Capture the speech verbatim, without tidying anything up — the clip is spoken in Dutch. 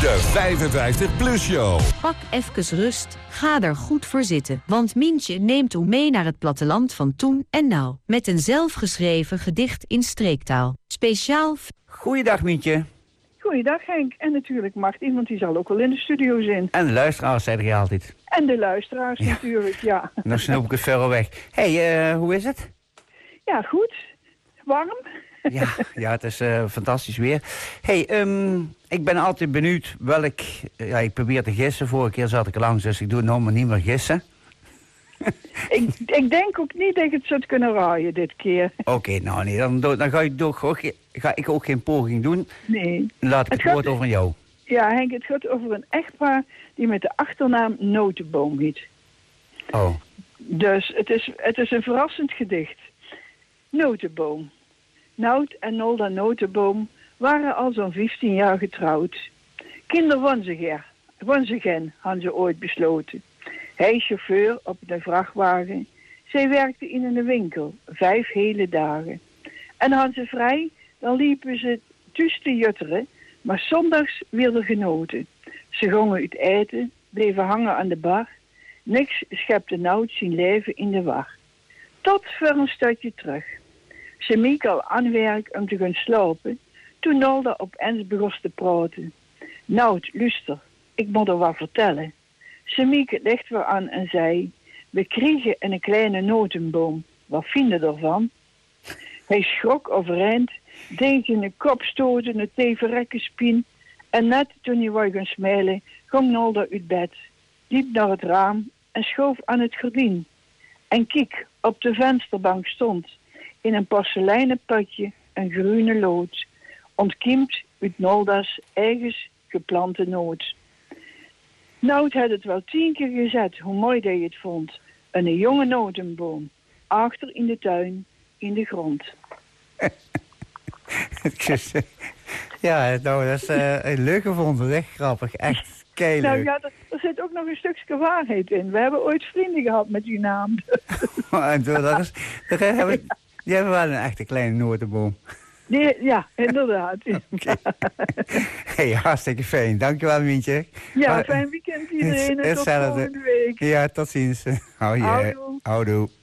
De vijfenvijftig plus show. Pak even rust, ga er goed voor zitten. Want Mientje neemt u mee naar het platteland van toen en nou. Met een zelfgeschreven gedicht in streektaal. Speciaal... Goeiedag Mientje. Goeiedag Henk. En natuurlijk Martin, want die zal ook wel in de studio zijn. En de luisteraars, zei je altijd. En de luisteraars ja. natuurlijk, ja. Dan snoep ik het verder weg. Hé, hey, uh, hoe is het? Ja, goed. Warm. Ja, ja, het is uh, fantastisch weer. Hé, hey, um, ik ben altijd benieuwd welk... Ja, ik probeer te gissen. Vorige keer zat ik er langs, dus ik doe het nog maar niet meer gissen. ik, ik denk ook niet dat ik het zou kunnen raaien dit keer. Oké, okay, nou nee, dan, dan ga, ik toch ook, ga ik ook geen poging doen. Nee. Laat ik het, het woord gaat, over jou. Ja, Henk, het gaat over een echtpaar die met de achternaam Notenboom heet. Oh. Dus het is, het is een verrassend gedicht. Notenboom. Nout en Nolda Notenboom waren al zo'n vijftien jaar getrouwd. Kinderen wonen ze geen, hadden ze ooit besloten. Hij is chauffeur op de vrachtwagen. Zij werkte in een winkel, vijf hele dagen. En hadden ze vrij, dan liepen ze thuis te jutteren, maar zondags weer genoten. Ze gongen uit eten, bleven hangen aan de bar. Niks schepte Nout zijn leven in de war. Tot voor een stadje terug. Ze miek al aan werk om te gaan slapen, toen Nolda op eens begon te praten. Nout, luister, ik moet er wat vertellen. Ze miek het licht weer aan en zei, we kregen een kleine notenboom, wat vinden ervan? Hij schrok overeind, deed in de kop stoten, het tevenrekken spien, en net toen hij wou gaan smijlen, ging Nolda uit bed, liep naar het raam en schoof aan het gordijn. En kijk, op de vensterbank stond, in een porseleinen potje, een groene lood, ontkiemd uit Nolda's eigens geplante noot. Nout had het wel tien keer gezet, hoe mooi dat je het vond. Een jonge notenboom, achter in de tuin, in de grond. Ja, nou, dat is uh, leuk gevonden, echt grappig, echt keileuk. Nou ja, er, er zit ook nog een stukje waarheid in. We hebben ooit vrienden gehad met die naam. En zo, dat is, dat hebben, die hebben wel een echte kleine notenboom. Die, ja, inderdaad. Okay. Hey, hartstikke fijn. Dankjewel, Mientje. Ja, fijn weekend iedereen. En tot volgende week. Ja, tot ziens. Hou je. Houdoe.